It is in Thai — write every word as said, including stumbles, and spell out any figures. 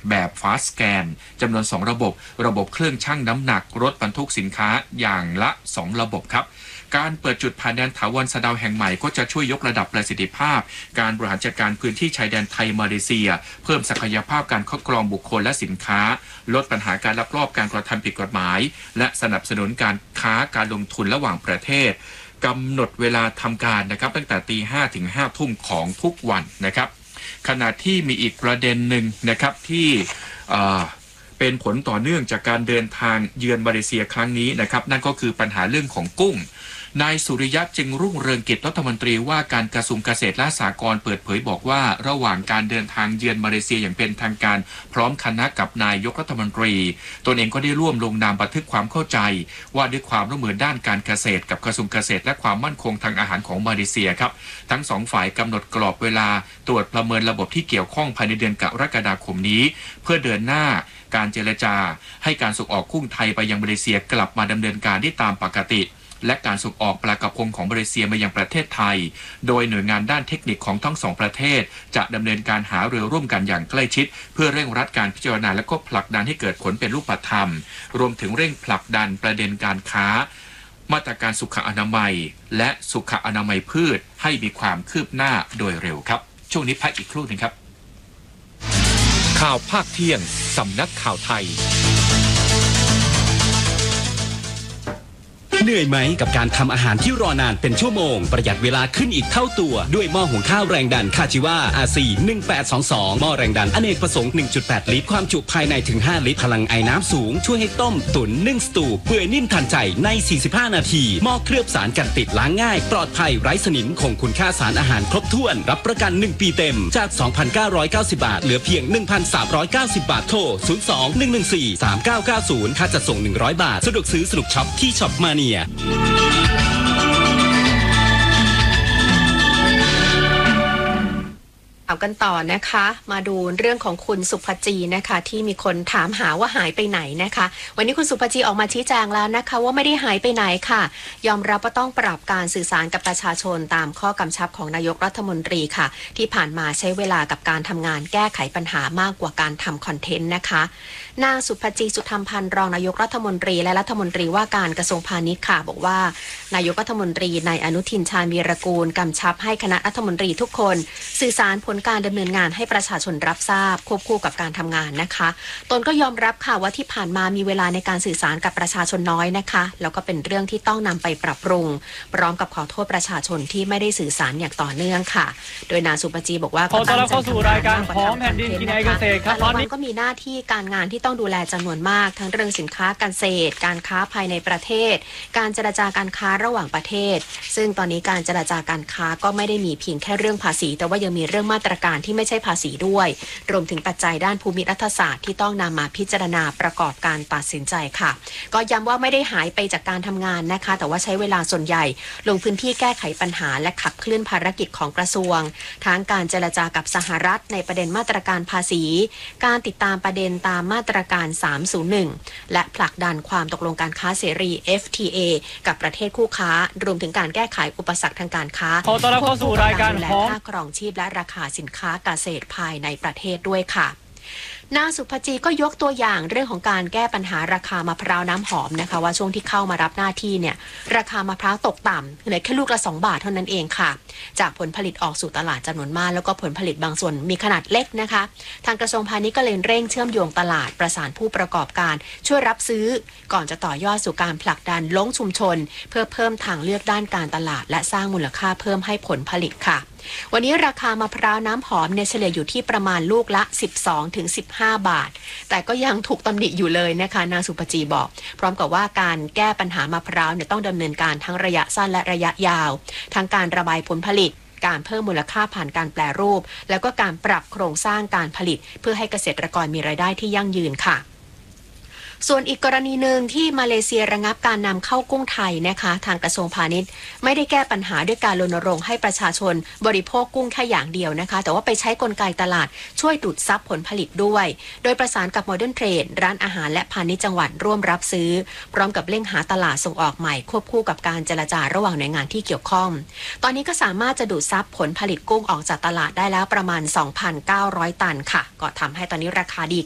แบบฟาสต์สแกนจำนวนสองระบบระบบเครื่องชั่งน้ำหนักรถบรรทุกสินค้าอย่างละสองระบบครับการเปิดจุดผ่านแดนถาวรสะเดาแห่งใหม่ก็จะช่วยยกระดับประสิทธิภาพการบริหารจัดการพื้นที่ชายแดนไทยมาเลเซียเพิ่มศักยภาพการคัดกรองบุคคลและสินค้าลดปัญหาการลักลอบการกระทำผิดกฎหมายและสนับสนุนการค้าการลงทุนระหว่างประเทศกำหนดเวลาทำการนะครับตั้งแต่ตีห้าถึงห้าทุ่มของทุกวันนะครับขณะที่มีอีกประเด็นหนึ่งนะครับที่เป็นผลต่อเนื่องจากการเดินทางเยือนมาเลเซียครั้งนี้นะครับนั่นก็คือปัญหาเรื่องของกุ้งนายสุริยะจึงรุ่งเรืองกิจรัฐมนตรีว่าการกระทรวงเกษตรและสหกรณ์เปิดเผยบอกว่าระหว่างการเดินทางเยือนมาเลเซียอย่างเป็นทางการพร้อมคณะกับนายกรัฐมนตรีตนเองก็ได้ร่วมลงนามบันทึกความเข้าใจว่าด้วยความร่วมมือด้านการเกษตรกับกระทรวงเกษตรและความมั่นคงทางอาหารของมาเลเซียครับทั้งสองฝ่ายกำหนดกรอบเวลาตรวจประเมินระบบที่เกี่ยวข้องภายในเดือนกรกฎาคมนี้เพื่อเดินหน้าการเจรจาให้การส่งออกกุ้งไทยไปยังมาเลเซียกลับมาดำเนินการได้ตามปกติและการส่งออกปลากระพงของมาเลเซียมายังประเทศไทยโดยหน่วยงานด้านเทคนิคของทั้งสองประเทศจะดำเนินการหารือร่วมกันอย่างใกล้ชิดเพื่อเร่งรัดการพิจารณาและก็ผลักดันให้เกิดผลเป็นรูปธรรมรวมถึงเร่งผลักดันประเด็นการค้ามาตรการสุขอนามัยและสุขอนามัยพืชให้มีความคืบหน้าโดยเร็วครับช่วงนี้พักอีกครู่นึงครับข่าวภาคเที่ยงสำนักข่าวไทยเหนื่อยไหมกับการทำอาหารที่รอนานเป็นชั่วโมงประหยัดเวลาขึ้นอีกเท่าตัวด้วยหม้อหุงข้าวแรงดันคาจิวา อาร์ ซี หนึ่งแปดสองสองหม้อแรงดันอเนกประสงค์ หนึ่งจุดแปด ลิตรความจุภายในถึงห้าลิตรพลังไอน้ำสูงช่วยให้ต้มตุ๋นนึ่งสตูเปื่อยนิ่มทันใจในสี่สิบห้านาทีหม้อเคลือบสารกันติดล้างง่ายปลอดภัยไร้สนิมคงคุณค่าสารอาหารครบถ้วนรับประกันหนึ่งปีเต็มจาก สองพันเก้าร้อยเก้าสิบ บาทเหลือเพียง หนึ่งพันสามร้อยเก้าสิบ บาทโทรศูนย์ สอง หนึ่ง หนึ่ง สี่ สาม เก้า เก้า ศูนย์ค่าจัดส่งหนึ่งร้อยบาทสะดวกซื้อสนุกช็อปที่ช็อปมาเนียเอากันต่อนะคะมาดูเรื่องของคุณสุภจีนะคะที่มีคนถามหาว่าหายไปไหนนะคะวันนี้คุณสุภจีออกมาชี้แจงแล้วนะคะว่าไม่ได้หายไปไหนค่ะยอมรับว่าต้องปรับการสื่อสารกับประชาชนตามข้อกำชับของนายกรัฐมนตรีค่ะที่ผ่านมาใช้เวลากับการทำงานแก้ไขปัญหามากกว่าการทำคอนเทนต์นะคะนางสุภจีสุธรรมพันธ์รองนายกรัฐมนตรีและรัฐมนตรีว่าการกระทรวงพาณิชย์ค่ะบอกว่านายกรัฐมนตรีนายอนุทินชาญวีรกูลกำชับให้คณะรัฐมนตรีทุกคนสื่อสารผลการดำเนินงานให้ประชาชนรับทราบควบคู่กับการทำงานนะคะตนก็ยอมรับค่ะว่าที่ผ่านมามีเวลาในการสื่อสารกับประชาชนน้อยนะคะแล้วก็เป็นเรื่องที่ต้องนำไปปรับปรุงพร้อมกับขอโทษประชาชนที่ไม่ได้สื่อสารอย่างต่อเนื่องค่ะโดยนางสุปจีบอกว่าขอต้อนรับเข้าสู่รายการของแผ่นดินกินไอเกษตรครับตอนนี้ก็มีหน้าที่การงานที่ต้องดูแลจำนวนมากทั้งเรื่องสินค้าเกษตรการค้าภายในประเทศการเจรจาการค้าระหว่างประเทศซึ่งตอนนี้การเจรจาการค้าก็ไม่ได้มีเพียงแค่เรื่องภาษีแต่ว่ายังมีเรื่องมาตรการที่ไม่ใช่ภาษีด้วยรวมถึงปัจจัยด้านภูมิรัฐศาสตร์ที่ต้องนำมาพิจารณาประกอบการตัดสินใจค่ะก็ย้ำว่าไม่ได้หายไปจากการทำงานนะคะแต่ว่าใช้เวลาส่วนใหญ่ลงพื้นที่แก้ไขปัญหาและขับเคลื่อนภารกิจของกระทรวงทั้งการเจรจากับสหรัฐในประเด็นมาตรการภาษีการติดตามประเด็นตามมาตรการสามศูนย์หนึ่งและผลักดันความตกลงการค้าเสรี เอฟ ที เอ กับประเทศคู่ค้ารวมถึงการแก้ไขอุปสรรคทางการค้าขอต้อนรับเข้าสู่รายการของค่าครองชีพและราคาสินค้าเกษตรภายในประเทศด้วยค่ะนางสุภจีก็ยกตัวอย่างเรื่องของการแก้ปัญหาราคามะพร้าวน้ำหอมนะคะว่าช่วงที่เข้ามารับหน้าที่เนี่ยราคามะพร้าวตกต่ำเหลือแค่ลูกละสองบาทเท่านั้นเองค่ะจากผลผลิตออกสู่ตลาดจำนวนมากแล้วก็ผลผลิตบางส่วนมีขนาดเล็กนะคะทางกระทรวงพาณิชย์ก็เลยเร่งเชื่อมโยงตลาดประสานผู้ประกอบการช่วยรับซื้อก่อนจะต่อยอดสู่การผลักดันลงชุมชนเพื่อเพิ่มทางเลือกด้านการตลาดและสร้างมูลค่าเพิ่มให้ผลผลิตค่ะวันนี้ราคามะพร้าวน้ำหอมเนี่ยเฉลี่ยอยู่ที่ประมาณลูกละ สิบสองถึงสิบห้า บาทแต่ก็ยังถูกตำหนิอยู่เลยนะคะนางสุปจีบอกพร้อมกับว่าการแก้ปัญหามะพร้าวเนี่ยต้องดำเนินการทั้งระยะสั้นและระยะยาวทั้งการระบายผลผลิตการเพิ่มมูลค่าผ่านการแปรรูปแล้วก็การปรับโครงสร้างการผลิตเพื่อให้เกษตรกรมีรายได้ที่ยั่งยืนค่ะส่วนอีกกรณีหนึ่งที่มาเลเซียระงับการนำเข้ากุ้งไทยนะคะทางกระทรวงพาณิชย์ไม่ได้แก้ปัญหาด้วยการรณรงค์ให้ประชาชนบริโภคกุ้งแค่อย่างเดียวนะคะแต่ว่าไปใช้กลไกตลาดช่วยดูดซับผลผลิตด้วยโดยประสานกับโมเดิร์นเทรดร้านอาหารและพาณิชย์จังหวัดร่วมรับซื้อพร้อมกับเร่งหาตลาดส่งออกใหม่ควบคู่กับการเจรจาระหว่างหน่วยงานที่เกี่ยวข้องตอนนี้ก็สามารถจะดูดซับผลผลิตกุ้งออกจากตลาดได้แล้วประมาณ สองพันเก้าร้อย ตันค่ะก็ทำให้ตอนนี้ราคาดี